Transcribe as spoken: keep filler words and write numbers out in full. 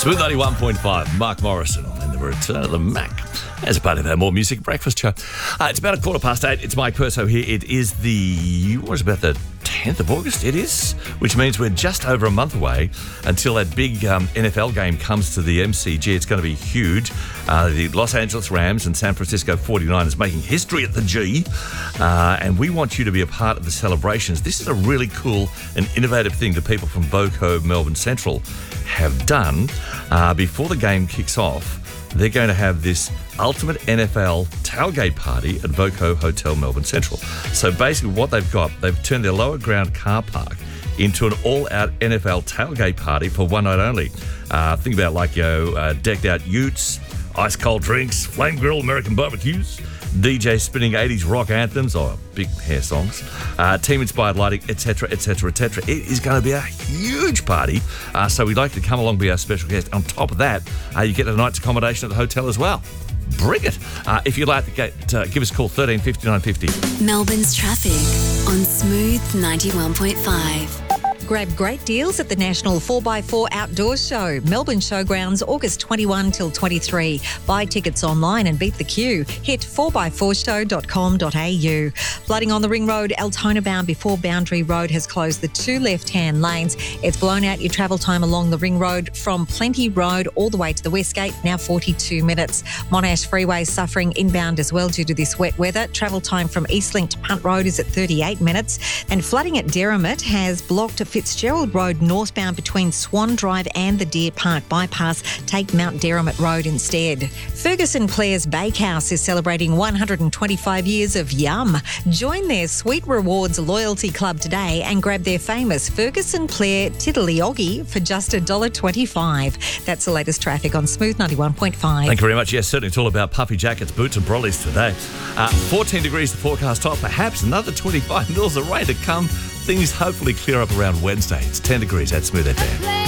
Smooth ninety-one point five, Mark Morrison in the return of the Mac as part of our More Music Breakfast show. Uh, it's about a quarter past eight. It's Mike Perso here. It is the, what is about the tenth of August? It is, which means we're just over a month away until that big um, N F L game comes to the M C G. It's going to be huge. Uh, the Los Angeles Rams and San Francisco forty-niners making history at the G. Uh, and we want you to be a part of the celebrations. This is a really cool and innovative thing that people from Voco Melbourne Central have done. Uh, before the game kicks off, they're going to have this ultimate N F L tailgate party at Voco Hotel Melbourne Central. So basically what they've got, they've turned their lower ground car park into an all-out N F L tailgate party for one night only. Uh, think about like, you know, uh, decked out utes, ice-cold drinks, flame grill American barbecues, D J spinning eighties rock anthems or big hair songs, uh, team-inspired lighting, et cetera, et cetera, et cetera. It is going to be a huge party, uh, so we'd like you to come along and be our special guest. On top of that, uh, you get a night's accommodation at the hotel as well. Bring it. Uh, if you'd like to get, uh, give us a call, thirteen fifty-nine fifty. Melbourne's traffic on Smooth ninety-one point five. Grab great deals at the National four by four Outdoor Show, Melbourne Showgrounds, August twenty-first till twenty-three. Buy tickets online and beat the queue. Hit four by four show dot com dot a u. Flooding on the Ring Road, Altona bound before Boundary Road has closed the two left-hand lanes. It's blown out your travel time along the Ring Road from Plenty Road all the way to the West Gate, now forty-two minutes. Monash Freeway suffering inbound as well due to this wet weather. Travel time from Eastlink to Punt Road is at thirty-eight minutes. And flooding at Derrimut has blocked Fitzgerald Road northbound between Swan Drive and the Deer Park bypass. Take Mount Derrimut Road instead. Ferguson Clare's Bakehouse is celebrating one hundred twenty-five years of yum. Join their Sweet Rewards loyalty club today and grab their famous Ferguson Clare Tiddly for just one dollar twenty-five. That's the latest traffic on Smooth ninety-one point five. Thank you very much. Yes, certainly it's all about puffy jackets, boots and brollies today. Uh, fourteen degrees the forecast top, perhaps another twenty-five mils of rain to come. Things hopefully clear up around Wednesday. It's ten degrees at Smooth F M.